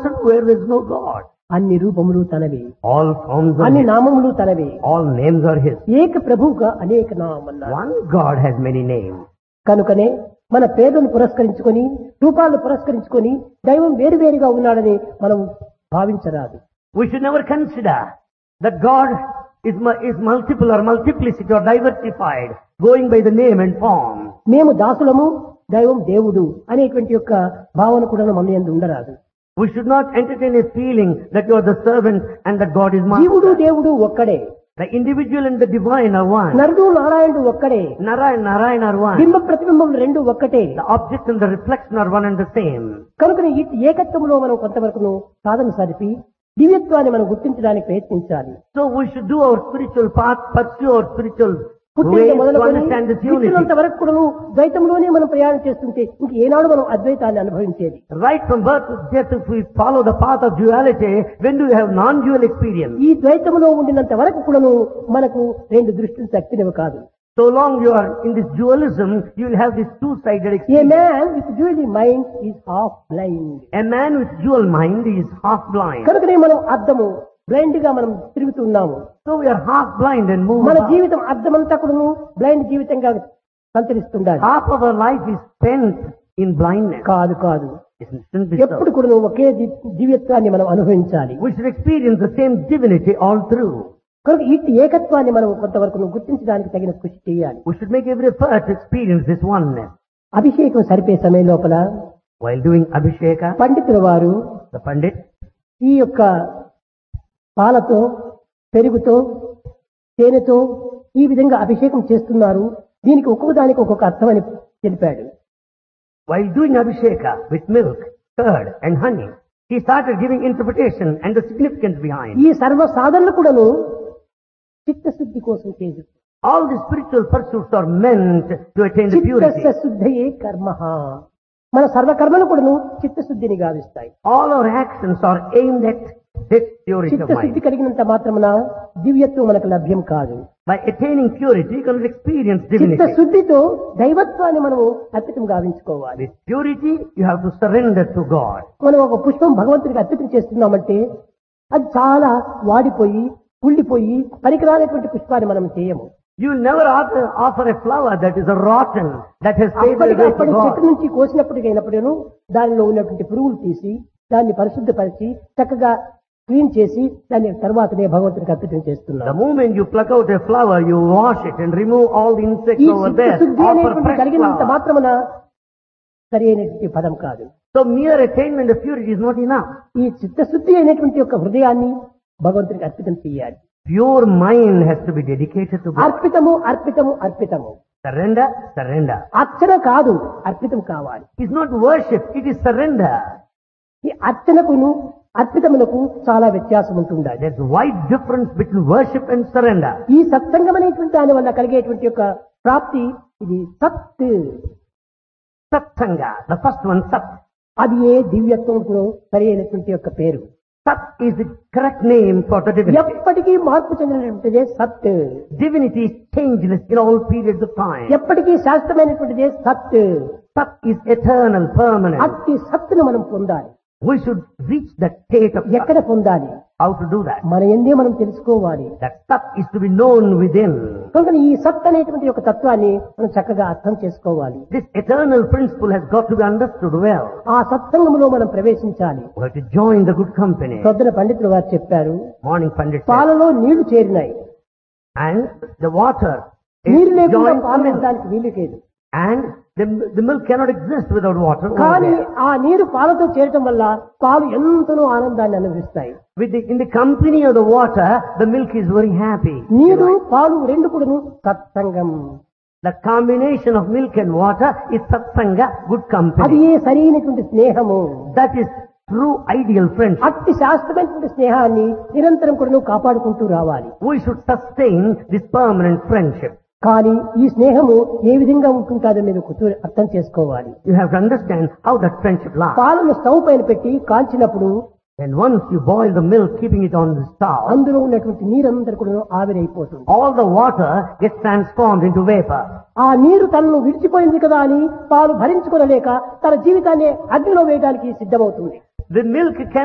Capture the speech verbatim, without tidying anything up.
person where there is no God. అన్ని రూపములు తనవి, All forms are అన్ని His. నామములు తనవి. All names are His. ఏక ప్రభువుగా అనేక నామన్నారు. One God has many names. కనుకనే మన పేర్లను పురస్కరించుకొని రూపాలను పురస్కరించుకొని దైవం వేరువేరుగా ఉన్నాడని మనం భావించరాదు. We should never consider that God is, mu- is multiple or multiplicity or diversified, going by the name and form. మేము దాసులము, దైవం దేవుడు అనేటువంటి యొక్క భావన కూడా మన యందు ఉండరాదు. We should not entertain a feeling that you are the servant and that God is జీవుడు master. దేవుడు ఒక్కడే, The individual and the divine are one. నరుడు నారాయణుడు ఒక్కడే, Narayan, Narayan are one. బింబ ప్రతిబింబములు రెండు ఒక్కటే. The object and the reflection are one and the same. కనుక ఈ ఏకత్వంలో మనం కొంతవరకు సాధన సరిపి దివ్యత్వాన్ని మనం గుర్తించడానికి ప్రయత్నించాలి. So we should do our spiritual path, pursue our spiritual పుట్టిన way to మొదలుకొని understand this unity. పుట్టినంత వరకు కూడా ద్వైతంలోనే మనం ప్రయాణం చేస్తుంటే ఇంక ఏనాడు మనం అద్వైతాన్ని అనుభవించేది? Right from birth to death, if we follow the path of duality, when do we have non-dual experience? ఈ ద్వైతంలో ఉండినంత వరకు కూడాను మనకు రెండు దృష్టిని తప్పినవి కాదు. So long you are in this dualism, you will have this two-sided A experience. Man with dual mind is half blind. A man with dual mind is half blind. కనుకనే మనం అద్దము blind గా మనం తిరుగుతున్నాము. So we are half blind and move మన about. జీవితం అద్దమంతా కూడాను blind జీవితంగా సంచరిస్తుండాలి. Half of our life is spent in blindness. కాదు కాదు Isn't it so? ఎప్పుడు కూడా ఒకే ది- దివ్యత్వాన్ని మనం అనుభవించాలి. We should experience the same divinity all through. కనుక ఈ ఏకత్వాన్ని మనం కొంతవరకు గుర్తించడానికి తగిన కృషి చేయాలి. We should make every effort to experience this oneness. అభిషేకం సరిపే సమయం లోపల While doing Abhisheka, పండితుల వారు the Pandit, ఈ యొక్క పాలతో పెరుగుతో తేనెతో ఈ విధంగా అభిషేకం చేస్తున్నారు. దీనికి ఒక్కొక్క దానికి ఒక్కొక్క అర్థం అని తెలిపాడు. while doing Abhisheka with milk, curd and honey, he started giving interpretation and the significance behind. ఈ సర్వ సాధనలు కూడాను చిత్తశుద్ధి కోసం చేసి All the spiritual pursuits are meant to attain the purity. చిత్తస్య శుద్ధయే కర్మ. మన సర్వకర్మలు కూడాను చిత్తశుద్ధిని గావిస్తాయి. All our actions are aimed at this purity of చిత్తశుద్ధి mind. కలిగినంత మాత్రమున దివ్యత్వం మనకు లభ్యం కాదు. By attaining purity, you can experience divinity. చిత్తశుద్ధితో దైవత్వాన్ని మనము అర్పితం గావించుకోవాలి. With purity, you have to surrender to God. మనం ఒక పుష్పం భగవంతుడికి అర్పితం చేస్తున్నామంటే అది చాలా వాడిపోయి కుళ్ళిపోయి పనికిరానటువంటి పుష్పాన్ని మనం చేయము. You will never offer, offer a flower that is a rotten, that has faded away to అప్పటికప్పుడు చెట్టు God. నుంచి కోసినప్పటికైనప్పుడేను దానిలో ఉన్నటువంటి పురుగులు తీసి దాన్ని పరిశుద్ధపరిచి చక్కగా క్లీన్ చేసి దాని తర్వాతనే భగవంతుడికి అర్పితం The చేస్తున్నాం. moment you pluck out a flower, you wash it and remove all the insects ఈ over there. చిత్తశుద్ధి Offer అనేటువంటి fresh కలిగినంత flower. మాత్రమున సరి అయినటువంటి పదం కాదు. So mere attainment of purity is not enough. ఈ చిత్తశుద్ధి అయినటువంటి యొక్క హృదయాన్ని భగవంతుడికి అర్పితం చేయాలి. Pure mind has to be dedicated to God. అర్పితము అర్పితము అర్పితము. Surrender, surrender. అర్చన కాదు, అర్పితం కావాలి. It's not worship, it is surrender. ఈ అర్చనకును అర్పితమునకు చాలా వ్యత్యాసం ఉంటుండాలి. There's a wide difference between worship and surrender. ఈ సత్సంగం అనేటువంటి దాని వల్ల కలిగేటువంటి యొక్క ప్రాప్తి ఇది సత్. Satsanga, the first one, Sat. అది ఏ దివ్యత్వంకు సరి అయినటువంటి యొక్క పేరు. Sat is the correct name for the divinity. ఎప్పటికీ మార్పు చెందినటువంటిదే సత్. Divinity is changeless in all periods of time. ఎప్పటికీ శాశ్వతమైనటువంటిదే సత్. Sat is eternal, permanent. అట్టి సత్తును మనం పొందాలి. We should reach that state of Sat. ఎక్కడ పొందాలి? How to do that? మన ఎందే మనం తెలుసుకోవాలి. That Sat is to be known within. కనుక ఈ సత్ అనేటువంటి యొక్క తత్వాన్ని మనం చక్కగా అర్థం చేసుకోవాలి. This eternal principle has got to be understood well. ఆ సత్సంగంలో మనం ప్రవేశించాలి. We have to join the good company. ప్రొద్దున పండితులు వారు చెప్పారు, Morning Pandit said. పాలలో నీళ్లు చేరినాయి, And the water నీరు is లేకుండా joined to పాలు milk. ఉండడానికి వీలు లేదు. And the, the milk cannot exist without water. over కానీ there. ఆ నీరు పాలతో చేరటం వల్ల పాలు ఎంతనో ఆనందాన్ని అనుభవిస్తాయి. With the, in the company of the water, the milk is very happy. నీరు పాలు రెండు కూడాను సత్సంగం. The combination of milk and water is satsanga, good అది company. ఏ సరైనటువంటి స్నేహము. That is true ideal friendship. అట్టి శాశ్వతమైనటువంటి స్నేహాన్ని నిరంతరం కూడా కాపాడుకుంటూ రావాలి. We should sustain this permanent friendship. కానీ ఈ స్నేహము ఏ విధంగా ఉంటుందో మీరు కూర్చొని అర్థం చేసుకోవాలి. You have to understand how that friendship lasts. పాలను స్టవ్ పైన పెట్టి కాల్చినప్పుడు And once you boil the milk, keeping it on the stove, అందులో ఉన్నటువంటి నీరందరూ కూడా ఆవిరైపోతుంది. all the water gets transformed into vapor. ఆ నీరు తనను విడిచిపోయింది కదా అని పాలు భరించుకోలేక తన జీవితాన్ని అగ్నిలో వేయడానికి సిద్ధమవుతుంది. The milk can